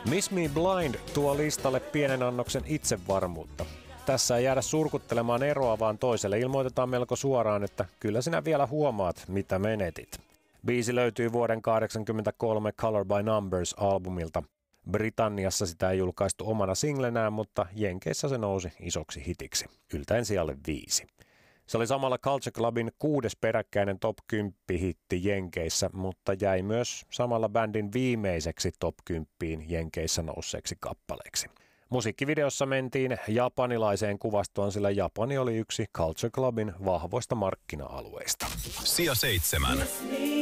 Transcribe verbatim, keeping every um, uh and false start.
Miss Me Blind tuo listalle pienen annoksen itsevarmuutta. Tässä ei jäädä surkuttelemaan eroa, vaan toiselle ilmoitetaan melko suoraan, että kyllä sinä vielä huomaat, mitä menetit. Biisi löytyy vuoden kahdeksankymmentäkolme Color by Numbers-albumilta. Britanniassa sitä ei julkaistu omana singlenään, mutta Jenkeissä se nousi isoksi hitiksi, yltäen sijalle viisi. Se oli samalla Culture Clubin kuudes peräkkäinen top kymmenen hitti Jenkeissä, mutta jäi myös samalla bändin viimeiseksi top kymmenen Jenkeissä nousseeksi kappaleeksi. Musiikkivideossa mentiin japanilaiseen kuvastoon, sillä Japani oli yksi Culture Clubin vahvoista markkina-alueista. Sija seitsemän.